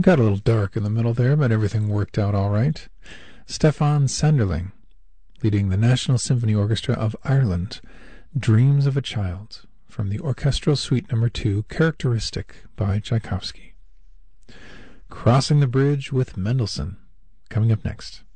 Got a little dark in the middle there, but everything worked out all right. Stefan Sanderling, leading the National Symphony Orchestra of Ireland, Dreams of a Child, from the Orchestral Suite No. 2, Characteristic by Tchaikovsky. Crossing the Bridge with Mendelssohn, coming up next.